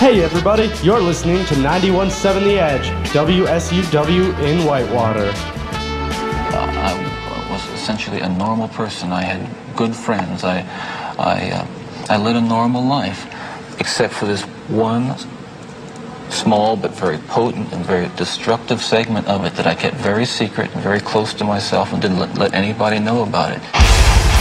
Hey everybody, you're listening to 91.7 The Edge, WSUW in Whitewater. I was essentially a normal person. I had good friends. I led a normal life, except for this one small but very potent and very destructive segment of it that I kept very secret and very close to myself and didn't let anybody know about it.